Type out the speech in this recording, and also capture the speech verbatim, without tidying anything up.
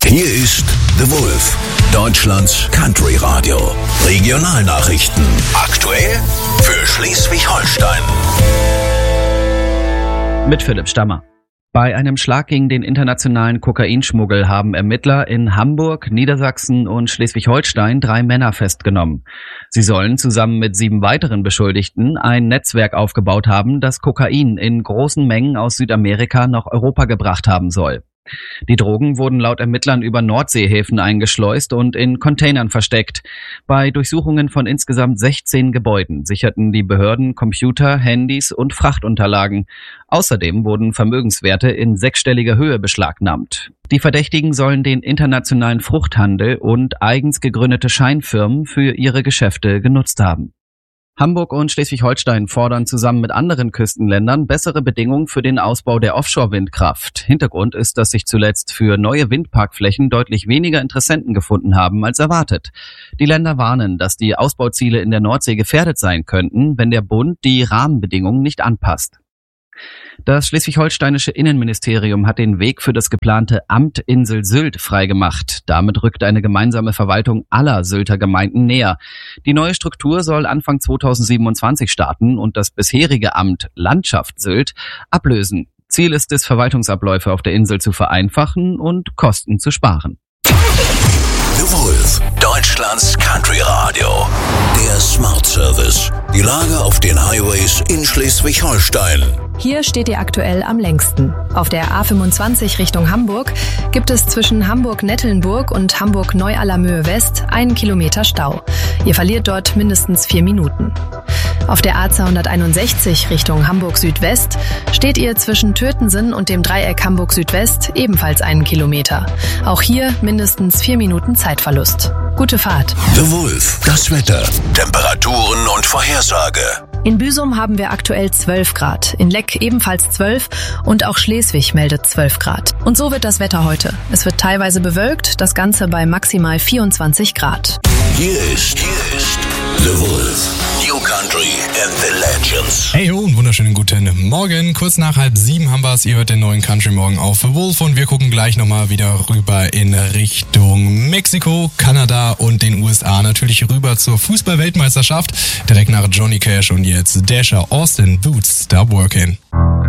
Hier ist The Wolf, Deutschlands Country Radio. Regionalnachrichten. Aktuell für Schleswig-Holstein. Mit Philipp Stammer. Bei einem Schlag gegen den internationalen Kokainschmuggel haben Ermittler in Hamburg, Niedersachsen und Schleswig-Holstein drei Männer festgenommen. Sie sollen zusammen mit sieben weiteren Beschuldigten ein Netzwerk aufgebaut haben, das Kokain in großen Mengen aus Südamerika nach Europa gebracht haben soll. Die Drogen wurden laut Ermittlern über Nordseehäfen eingeschleust und in Containern versteckt. Bei Durchsuchungen von insgesamt sechzehn Gebäuden sicherten die Behörden Computer, Handys und Frachtunterlagen. Außerdem wurden Vermögenswerte in sechsstelliger Höhe beschlagnahmt. Die Verdächtigen sollen den internationalen Fruchthandel und eigens gegründete Scheinfirmen für ihre Geschäfte genutzt haben. Hamburg und Schleswig-Holstein fordern zusammen mit anderen Küstenländern bessere Bedingungen für den Ausbau der Offshore-Windkraft. Hintergrund ist, dass sich zuletzt für neue Windparkflächen deutlich weniger Interessenten gefunden haben als erwartet. Die Länder warnen, dass die Ausbauziele in der Nordsee gefährdet sein könnten, wenn der Bund die Rahmenbedingungen nicht anpasst. Das schleswig-holsteinische Innenministerium hat den Weg für das geplante Amt Insel Sylt freigemacht. Damit rückt eine gemeinsame Verwaltung aller Sylter Gemeinden näher. Die neue Struktur soll Anfang zweitausendsiebenundzwanzig starten und das bisherige Amt Landschaft Sylt ablösen. Ziel ist es, Verwaltungsabläufe auf der Insel zu vereinfachen und Kosten zu sparen. The Wolf, Deutschlands Country Radio. Der Smart Service. Die Lage auf den Highways in Schleswig-Holstein. Hier steht ihr aktuell am längsten. Auf der A fünfundzwanzig Richtung Hamburg gibt es zwischen Hamburg-Nettelnburg und Hamburg-Neu-Allermöhe West einen Kilometer Stau. Ihr verliert dort mindestens vier Minuten. Auf der A zweihunderteinundsechzig Richtung Hamburg-Südwest steht ihr zwischen Tötensen und dem Dreieck Hamburg-Südwest ebenfalls einen Kilometer. Auch hier mindestens vier Minuten Zeitverlust. Gute Fahrt. The Wolf, das Wetter, Temperaturen und Vorhersage. In Büsum haben wir aktuell zwölf Grad, in Leck ebenfalls zwölf und auch Schleswig meldet zwölf Grad. Und so wird das Wetter heute. Es wird teilweise bewölkt, das Ganze bei maximal vierundzwanzig Grad. Hier ist, hier ist The Wolf. New Country and the Legends. Hey ho und wunderschönen guten Morgen. Kurz nach halb sieben haben wir es. Ihr hört den neuen Country Morgen auf The Wolf und wir gucken gleich nochmal wieder rüber in Richtung Mexiko, Kanada und den U S A. Natürlich rüber zur Fußball-Weltmeisterschaft. Direkt nach Johnny Cash und jetzt Dasher, Austin, Boots, Stop Working.